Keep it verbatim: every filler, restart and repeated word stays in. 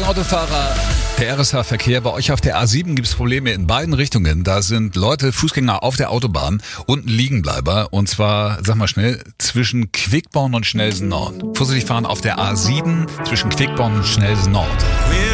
Autofahrerinnen und Autofahrer, der R S H-Verkehr. Bei euch auf der A sieben gibt es Probleme in beiden Richtungen. Da sind Leute, Fußgänger auf der Autobahn und ein Liegenbleiber. Und zwar, sag mal schnell, zwischen Quickborn und Schnelsen Nord. Vorsichtig fahren auf der A sieben zwischen Quickborn und Schnelsen Nord.